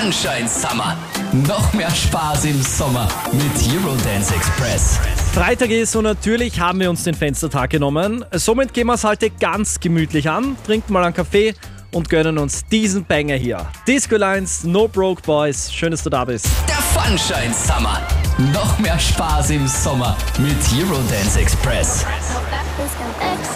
Sunshine Summer. Noch mehr Spaß im Sommer mit Eurodance Express. Freitag ist und natürlich haben wir uns den Fenstertag genommen. Somit gehen wir es heute ganz gemütlich an, trinken mal einen Kaffee und gönnen uns diesen Banger hier. Disco Lines, No Broke Boys, schön, dass du da bist. Der Sunshine Summer. Noch mehr Spaß im Sommer mit Eurodance Express.